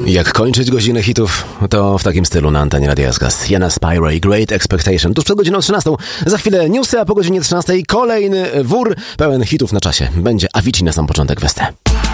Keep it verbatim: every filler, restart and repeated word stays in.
Jak kończyć godzinę hitów, to w takim stylu na antenie Radia S K. Sienna Spyro i Great Expectation. Tuż przed godziną trzynastą. Za chwilę newsy, a po godzinie trzynastej kolejny wór pełen hitów na czasie. Będzie Avicii na sam początek Westę.